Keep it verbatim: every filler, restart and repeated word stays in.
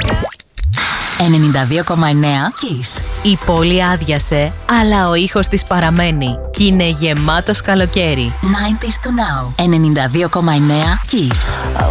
ενενήντα δύο κόμμα εννέα Kiss. Η πόλη άδειασε, αλλά ο ήχος της παραμένει κι είναι γεμάτος καλοκαίρι. ενενήντα to now. ενενήντα δύο κόμμα εννέα Kiss.